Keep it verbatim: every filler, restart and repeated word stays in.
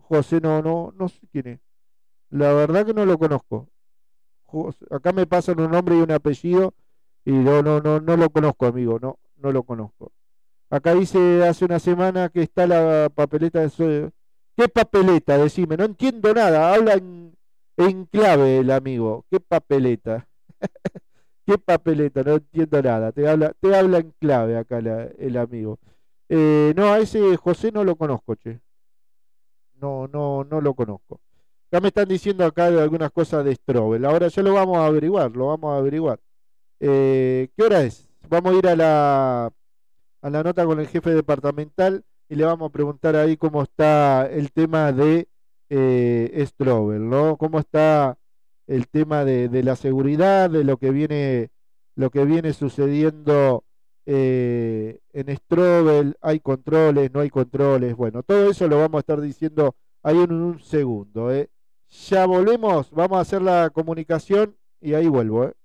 José, no, no, no sé quién es. La verdad que no lo conozco. José- acá me pasan un nombre y un apellido y no, no, no, no lo conozco, amigo, no, no lo conozco. Acá dice hace una semana que está la papeleta de so- ¿Qué papeleta? Decime, no entiendo nada. Habla en, en clave el amigo. ¿Qué papeleta? ¿Qué papeleta? No entiendo nada. Te habla, te habla en clave acá la- el amigo. Eh, no, a ese José no lo conozco, che. No, no, no lo conozco. Ya me están diciendo acá de algunas cosas de Strobel. Ahora ya lo vamos a averiguar, lo vamos a averiguar. Eh, ¿qué hora es? Vamos a ir a la, a la nota con el jefe departamental y le vamos a preguntar ahí cómo está el tema de eh, Strobel, ¿no? Cómo está el tema de, de la seguridad, de lo que viene, lo que viene sucediendo eh, en Strobel, hay controles, no hay controles, bueno, todo eso lo vamos a estar diciendo ahí en un segundo, ¿eh? Ya volvemos, vamos a hacer la comunicación y ahí vuelvo, ¿eh?